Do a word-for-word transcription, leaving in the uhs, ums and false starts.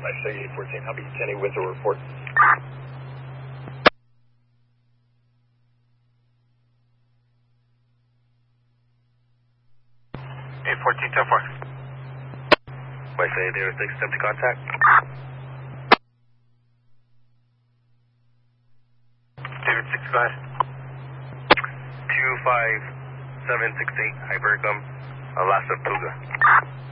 I say eight fourteen. I'll be Kenny with a report. eight fourteen, ten four. I say zero six, attempt to contact. David six five. two five seven six eight, Hypercom, Alaska Puga.